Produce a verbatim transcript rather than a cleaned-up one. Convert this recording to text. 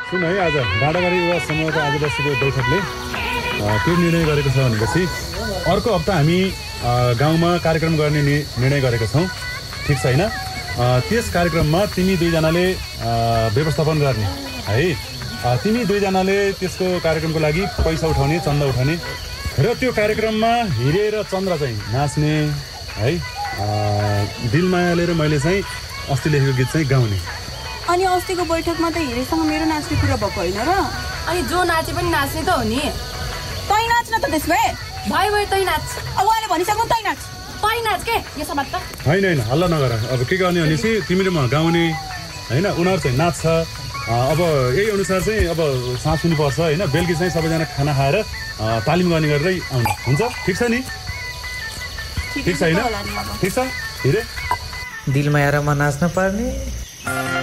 सुन है आज डाँडागाडी युवा समूहको आज बसेको बैठकले के निर्णय गरेको छ भनेपछि अर्को हप्ता हामी गाउँमा कार्यक्रम गर्ने निर्णय गरेका छौँ। ठिक छ होइन? त्यस कार्यक्रममा तिमी दुईजनाले व्यवस्थापन गर्ने है। तिमी दुईजनाले त्यसको कार्यक्रमको लागि पैसा उठाउने, चन्दा उठाउने र त्यो कार्यक्रममा हिरे र चन्द्र चाहिँ नाच्ने है। दिलमायाले र मैले चाहिँ अस्ति लेखेको गीत चाहिँ गाउने। अनि अस्तिको बैठकमा त हिरेसँग मेरो नाच्ने कुरा भएको होइन र? अनि जो नाचे पनि नाच्ने त हो नि। तै नाच न त त्यसमा। भाइ भाइ तै नाच। अब उहाँले भनिसक्नु तै नाच। तै नाच के यसो बात त होइन होइन हल्ला नगर। अब के गर्ने भनेपछि तिमीले म गाउने होइन, उनीहरू चाहिँ नाच्छ। अब यही अनुसार चाहिँ अब साँझ पनि पर्छ होइन। बेलुकी चाहिँ सबैजना खाना खाएर तालिम गर्ने गरेरै आउनु हुन्छ। ठिक छ नि? ठिक छ होइन? ठिक छ हिरे? दिलमाया र म नाच्न पर्ने।